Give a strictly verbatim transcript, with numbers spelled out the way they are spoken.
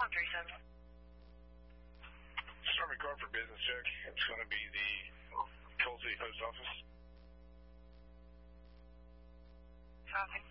one three seven. Stormy car for business check. It's going to be the Coal City Post Office. Copy.